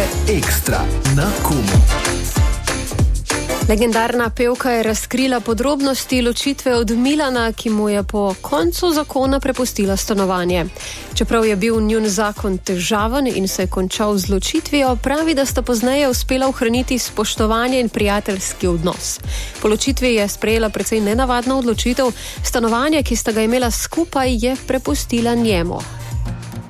Ekstra na Kumu. Legendarna pevka je razkrila podrobnosti ločitve od Milana, ki mu je po koncu zakona prepustila stanovanje. Čeprav je bil njun zakon težaven in se je končal z ločitvijo, pravi, da sta pozneje uspela ohraniti spoštovanje in prijateljski odnos. Po ločitvi je sprejela precej nenavadno odločitev, stanovanje, ki sta ga imela skupaj, je prepustila njemu.